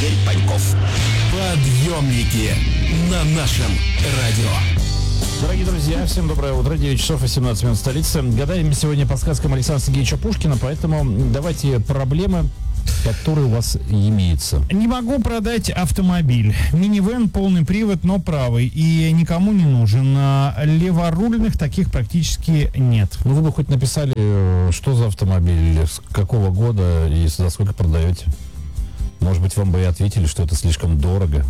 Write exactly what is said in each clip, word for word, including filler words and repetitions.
Игорь Паньков. Подъемники на нашем радио. Дорогие друзья, всем доброе утро. девять часов и семнадцать минут в столице. Гадаем сегодня по сказкам Александра Сергеевича Пушкина, поэтому давайте проблемы, которые у вас имеются. Не могу продать автомобиль. Минивэн, полный привод, но правый. И никому не нужен. А леворульных таких практически нет. Ну, вы бы хоть написали, что за автомобиль, с какого года и за сколько продаете. Может быть, вам бы и ответили, что это слишком дорого.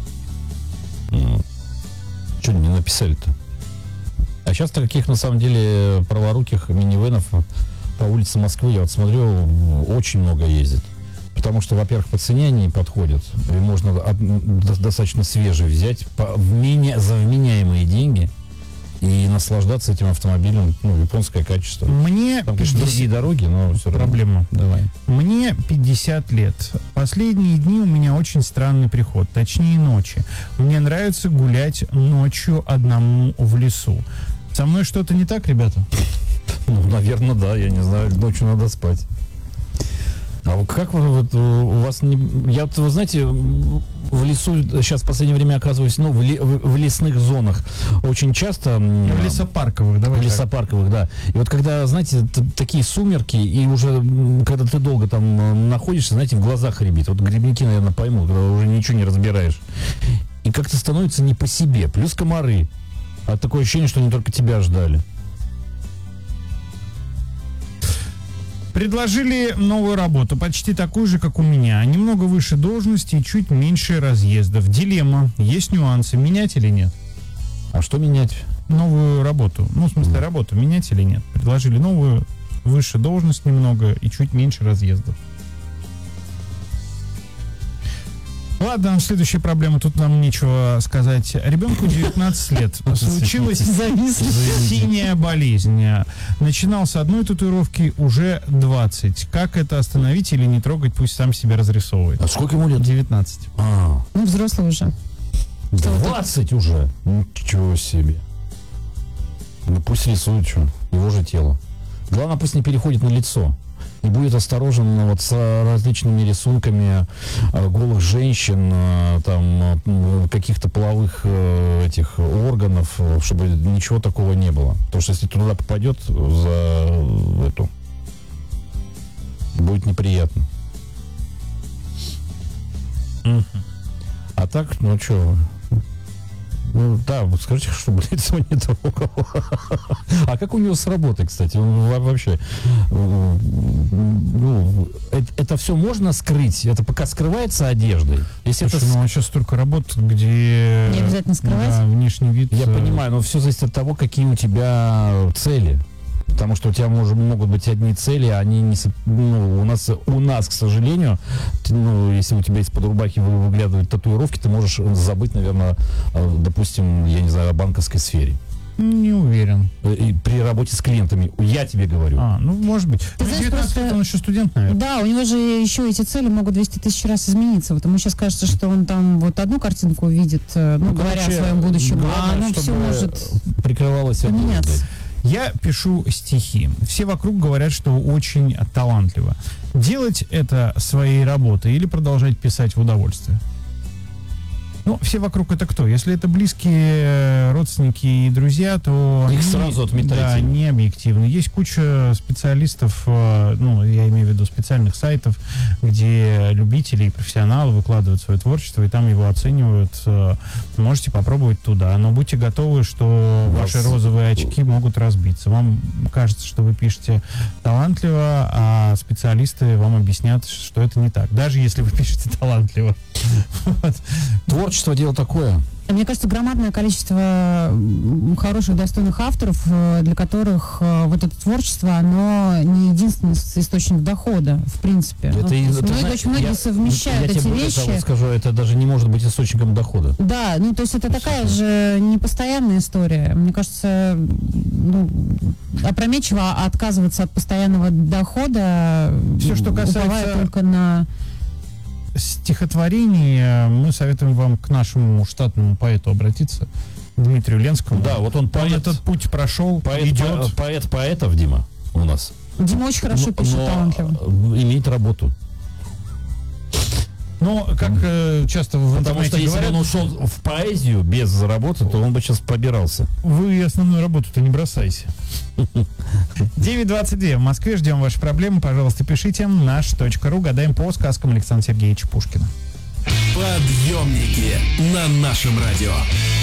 Что не написали-то? А сейчас таких, на самом деле, праворуких минивэнов по улице Москвы, я вот смотрю, очень много ездит. Потому что, во-первых, по цене они подходят. И можно от, достаточно свежий взять по, вменя, за вменяемые деньги и наслаждаться этим автомобилем. Ну, японское качество. Мне Там, конечно, другие дороги, но все равно. Проблема. Давай. Мне пятьдесят лет. Последние дни у меня очень странный приход, точнее ночи. Мне нравится гулять ночью одному в лесу. Со мной что-то не так, ребята? Ну, наверное, да, я не знаю, ночью надо спать. А как вы, вот, у вас не... Я, вы знаете, в лесу сейчас в последнее время оказываюсь, ну, в, ли, в, в лесных зонах очень часто... В лесопарковых, давай. В лесопарковых, да. И вот когда, знаете, такие сумерки, и уже, когда ты долго там находишься, знаете, в глазах рябит. Вот грибники, наверное, поймут, когда уже ничего не разбираешь. И как-то становится не по себе. Плюс комары. А такое ощущение, что они только тебя ждали. Предложили новую работу, почти такую же, как у меня. Немного выше должности и чуть меньше разъездов. Дилемма. Есть нюансы. Менять или нет? А что менять? Новую работу. Ну, в смысле, работу менять или нет? Предложили новую, выше должность немного и чуть меньше разъездов. Ладно, следующая проблема, тут нам нечего сказать. Ребенку девятнадцать лет. Случилась синяя болезнь. Начинал с одной татуировки, уже двадцать. Как это остановить или не трогать, пусть сам себе разрисовывает. А сколько ему лет? девятнадцать. А, Ну, взрослый уже. двадцать уже? Ничего себе. Ну пусть рисует, что. Его же тело. Главное, пусть не переходит на лицо. И будет осторожен вот с различными рисунками э, голых женщин, э, там, э, каких-то половых э, этих органов, э, чтобы ничего такого не было. Потому что если туда попадет за эту, будет неприятно. Mm-hmm. А так, ну что... Ну, да, вот скажите, чтобы лицо не трогало. А как у него с работой, кстати? Он вообще... Ну, это, это все можно скрыть? Это пока скрывается одеждой? Если Слушай, это... ну, а сейчас столько работ, где... Не обязательно скрывать. Да, внешний вид... Я понимаю, но все зависит от того, какие у тебя цели. Потому что у тебя может, могут быть одни цели, а они не... Ну, у нас, у нас, к сожалению, ты, ну, если у тебя из-под рубахи выглядывают татуировки, ты можешь забыть, наверное, допустим, я не знаю, о банковской сфере. Не уверен. И при работе с клиентами. Я тебе говорю. А, ну, может быть. Ты Ну, знаешь, девятнадцать лет, просто- он еще студент, наверное. Да, у него же еще эти цели могут двести тысяч раз измениться. Вот ему сейчас кажется, что он там вот одну картинку видит, э, ну, Ну, говоря короче, о своем будущем, главное, а оно все чтобы может прикрывалось поменяться. одеждой. Я пишу стихи. Все вокруг говорят, что очень талантливо. Делать это своей работой или продолжать писать в удовольствие? Ну, все вокруг это кто? Если это близкие родственники и друзья, то... Их они, сразу отметайте. Да, не объективны. Есть куча специалистов, э, ну, я имею в виду специальных сайтов, где любители и профессионалы выкладывают свое творчество, и там его оценивают. Э, Можете попробовать туда. Но будьте готовы, что У ваши вас- розовые очки могут разбиться. Вам кажется, что вы пишете талантливо, а специалисты вам объяснят, что это не так. Даже если вы пишете талантливо. Вот. Творчество дело такое. Мне кажется, громадное количество м, хороших, достойных авторов, э, для которых э, вот это творчество, оно не единственный с- источник дохода, в принципе. Это Ну, и- то есть это, многие, знаешь, очень многие я- совмещают я тебе эти более того вещи. скажу, это даже не может быть источником дохода. Да, ну то есть это такая же непостоянная история. Мне кажется, ну, опрометчиво отказываться от постоянного дохода, Всё, что касается- уповая только на... Стихотворение мы советуем вам к нашему штатному поэту обратиться, Дмитрию Ленскому. Да, вот он Он поэт. этот путь прошел, Поэт, идет. по- поэт поэтов, Дима, у нас. Дима очень хорошо Но- пишет, но талантливо. имеет работу. Но, как э, часто в Потому что интернете если бы говорят, он ушел в поэзию без работы, то он бы сейчас побирался. вы основную работу-то не бросайте. девять двадцать два в Москве. Ждем ваши проблемы. Пожалуйста, пишите наш точка ру. Гадаем по сказкам Александра Сергеевича Пушкина. Подъемники на нашем радио.